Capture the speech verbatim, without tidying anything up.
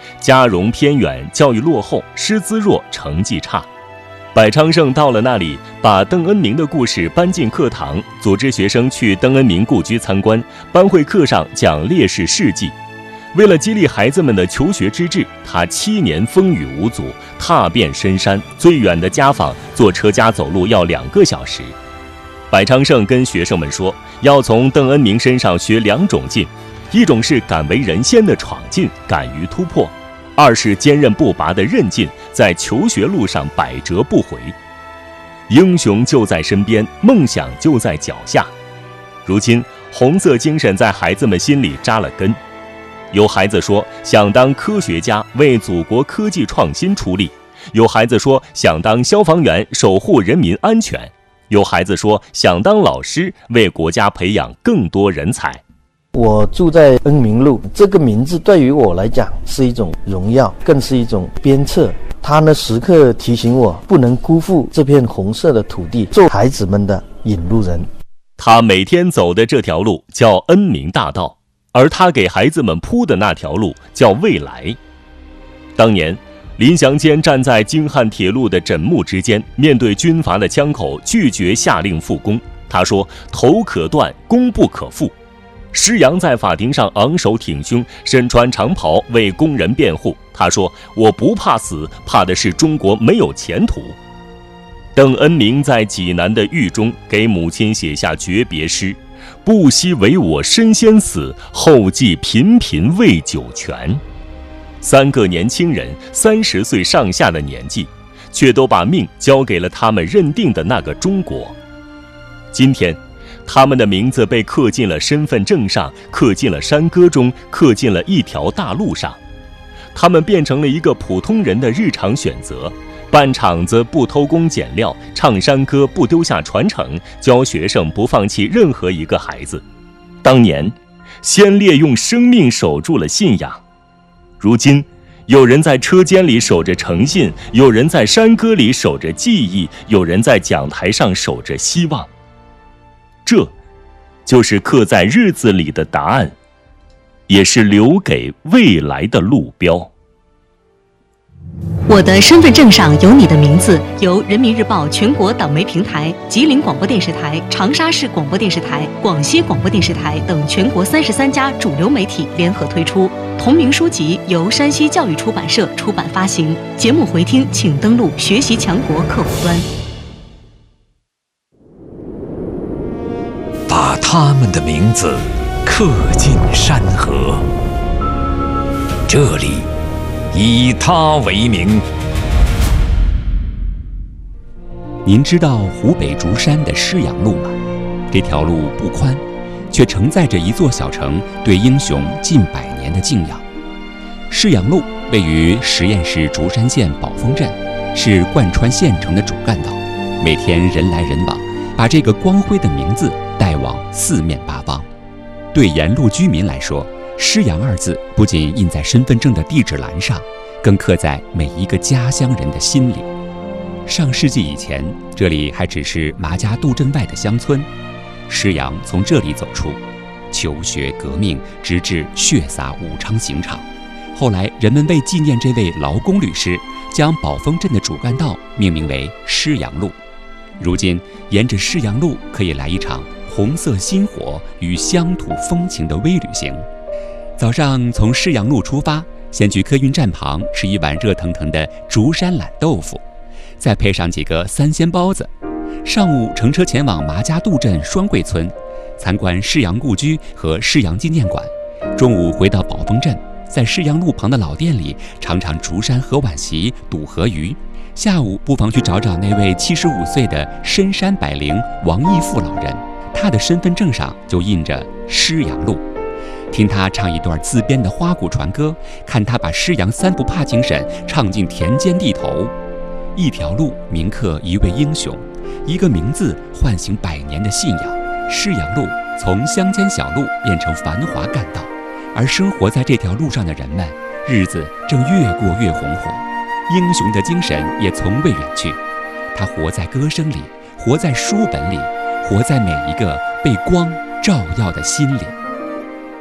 家荣偏远，教育落后，师资弱，成绩差。百昌盛到了那里，把邓恩铭的故事搬进课堂，组织学生去邓恩铭故居参观，班会课上讲烈士事迹。为了激励孩子们的求学之志，他七年风雨无阻，踏遍深山，最远的家访坐车加走路要两个小时。百昌盛跟学生们说，要从邓恩铭身上学两种劲，一种是敢为人先的闯劲，敢于突破；二是坚韧不拔的韧劲，在求学路上百折不回。英雄就在身边，梦想就在脚下。如今，红色精神在孩子们心里扎了根。有孩子说想当科学家，为祖国科技创新出力；有孩子说想当消防员，守护人民安全；有孩子说想当老师，为国家培养更多人才。 我住在恩铭路，这个名字对于我来讲是一种荣耀，更是一种鞭策。它呢，时刻提醒我不能辜负这片红色的土地，做孩子们的引路人。 他每天走的这条路叫恩铭大道，而他给孩子们铺的那条路叫未来。当年，林祥坚站在京汉铁路的枕木之间，面对军阀的枪口，拒绝下令复工。他说：“头可断，功不可复。”施洋在法庭上昂首挺胸，身穿长袍为工人辩护。他说：“我不怕死，怕的是中国没有前途。”邓恩铭在济南的狱中给母亲写下诀别诗：“不惜为我身先死，后继频频为九泉。”三个年轻人，三十岁上下的年纪，却都把命交给了他们认定的那个中国。今天，他们的名字被刻进了身份证上，刻进了山歌中，刻进了一条大路上。他们变成了一个普通人的日常选择：办厂子不偷工减料，唱山歌不丢下传承，教学生不放弃任何一个孩子。当年，先烈用生命守住了信仰。如今，有人在车间里守着诚信，有人在山歌里守着记忆，有人在讲台上守着希望。这，就是刻在日子里的答案，也是留给未来的路标。 我的身份证上有你的名字，由人民日报全国党媒平台、吉林广播电视台、长沙市广播电视台、广西广播电视台等全国三十三家主流媒体联合推出。同名书籍由山西教育出版社出版发行。节目回听请登录学习强国客户端。 把他们的名字刻进山河，这里以他为名。 您知道湖北竹山的施阳路吗？这条路不宽，却承载着一座小城对英雄近百年的敬仰。施阳路位于十堰市竹山县宝丰镇，是贯穿县城的主干道，每天人来人往，把这个光辉的名字带往四面八方。对沿路居民来说，施阳二字不仅印在身份证的地址栏上，更刻在每一个家乡人的心里。上世纪以前，这里还只是麻家渡镇外的乡村，施阳从这里走出，求学革命，直至血洒武昌刑场。后来人们为纪念这位劳工律师，将宝丰镇的主干道命名为施阳路。如今沿着施阳路可以来一场红色心火与乡土风情的微旅行。早上从施阳路出发，先去客运站旁吃一碗热腾腾的竹山懒豆腐，再配上几个三鲜包子。上午乘车前往麻家渡镇双桂村，参观施阳故居和施阳纪念馆。中午回到宝丰镇，在施阳路旁的老店里尝尝竹山河碗席、肚河鱼。下午不妨去找找那位七十五岁的深山百灵王义富老人，他的身份证上就印着施阳路。听他唱一段自编的花鼓传歌，看他把施阳三不怕精神唱进田间地头。一条路铭刻一位英雄，一个名字唤醒百年的信仰。施阳路从乡间小路变成繁华干道，而生活在这条路上的人们，日子正越过越红火。英雄的精神也从未远去，他活在歌声里，活在书本里，活在每一个被光照耀的心里。